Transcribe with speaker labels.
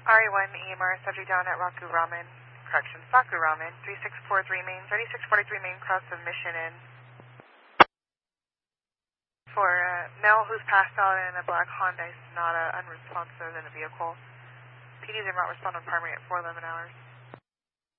Speaker 1: RE1 EMR, subject down at Saku Ramen, 3643 Main, 3643 Main, cross of Mission Inn. For male who's passed out in a black Honda, Sonata, unresponsive in a vehicle. PD did not respond on primary at 411 hours.